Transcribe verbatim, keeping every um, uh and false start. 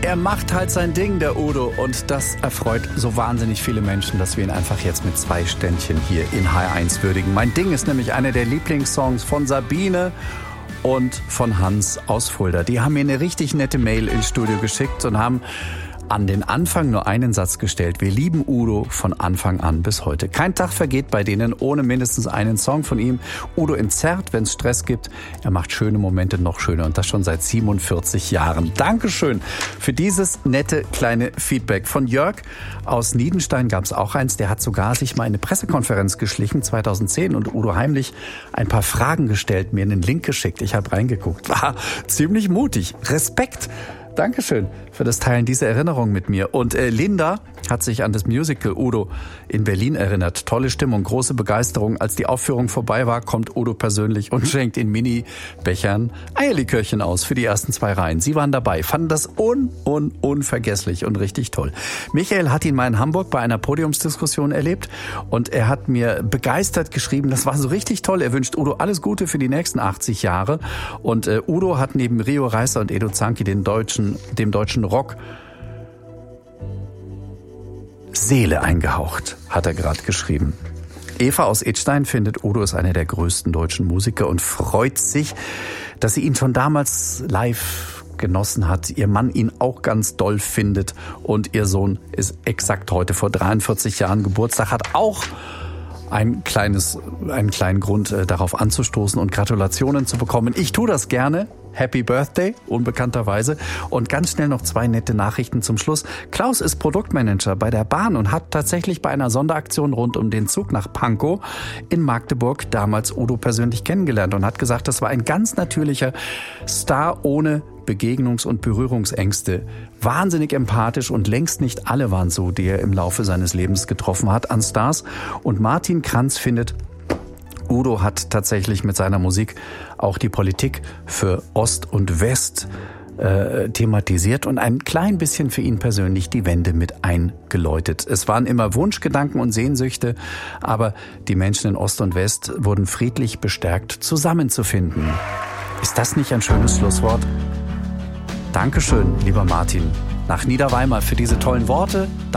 er macht halt sein Ding, der Udo. Und das erfreut so wahnsinnig viele Menschen, dass wir ihn einfach jetzt mit zwei Ständchen hier in H eins würdigen. Mein Ding ist nämlich einer der Lieblingssongs von Sabine und von Hans aus Fulda. Die haben mir eine richtig nette Mail ins Studio geschickt und haben an den Anfang nur einen Satz gestellt. Wir lieben Udo von Anfang an bis heute. Kein Tag vergeht bei denen ohne mindestens einen Song von ihm. Udo entzerrt, wenn es Stress gibt. Er macht schöne Momente noch schöner und das schon seit siebenundvierzig Jahren. Dankeschön für dieses nette kleine Feedback. Von Jörg aus Niedenstein gab es auch eins. Der hat sogar sich mal eine Pressekonferenz geschlichen, zweitausendzehn, und Udo heimlich ein paar Fragen gestellt, mir einen Link geschickt. Ich habe reingeguckt. War ziemlich mutig. Respekt. Dankeschön für das Teilen dieser Erinnerung mit mir. Und äh, Linda hat sich an das Musical Udo in Berlin erinnert. Tolle Stimmung, große Begeisterung. Als die Aufführung vorbei war, kommt Udo persönlich und schenkt in Mini-Bechern Eierlikörchen aus für die ersten zwei Reihen. Sie waren dabei, fanden das un, un, unvergesslich und richtig toll. Michael hat ihn mal in Hamburg bei einer Podiumsdiskussion erlebt und er hat mir begeistert geschrieben, das war so richtig toll. Er wünscht Udo alles Gute für die nächsten achtzig Jahre. Und äh, Udo hat neben Rio Reiser und Edo Zanki den deutschen, dem deutschen Rock Seele eingehaucht, hat er gerade geschrieben. Eva aus Edstein findet, Udo ist einer der größten deutschen Musiker und freut sich, dass sie ihn schon damals live genossen hat. Ihr Mann ihn auch ganz doll findet und ihr Sohn ist exakt heute vor dreiundvierzig Jahren Geburtstag, hat auch ein kleines, einen kleinen Grund, äh, darauf anzustoßen und Gratulationen zu bekommen. Ich tue das gerne. Happy Birthday, unbekannterweise. Und ganz schnell noch zwei nette Nachrichten zum Schluss. Klaus ist Produktmanager bei der Bahn und hat tatsächlich bei einer Sonderaktion rund um den Zug nach Pankow in Magdeburg damals Udo persönlich kennengelernt und hat gesagt, das war ein ganz natürlicher Star ohne Begegnungs- und Berührungsängste. Wahnsinnig empathisch und längst nicht alle waren so, die er im Laufe seines Lebens getroffen hat an Stars. Und Martin Kranz findet, Udo hat tatsächlich mit seiner Musik auch die Politik für Ost und West äh, thematisiert und ein klein bisschen für ihn persönlich die Wende mit eingeläutet. Es waren immer Wunschgedanken und Sehnsüchte, aber die Menschen in Ost und West wurden friedlich bestärkt, zusammenzufinden. Ist das nicht ein schönes Schlusswort? Dankeschön, lieber Martin, nach Niederweimar für diese tollen Worte. Danke.